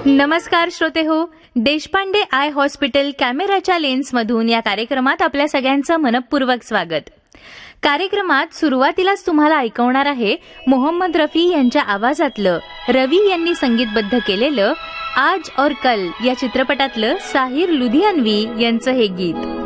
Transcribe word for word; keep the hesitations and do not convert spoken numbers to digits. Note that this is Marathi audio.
नमस्कार श्रोते हो, देशपांडे आय हॉस्पिटल कॅमेराच्या लेन्समधून या कार्यक्रमात आपल्या सगळ्यांचं मनपूर्वक स्वागत. कार्यक्रमात सुरुवातीलाच तुम्हाला ऐकवणार आहे मोहम्मद रफी यांच्या आवाजातलं रवी यांनी संगीतबद्ध केलेलं आज और कल या चित्रपटातलं साहिर लुधियानवी यांचं हे गीत.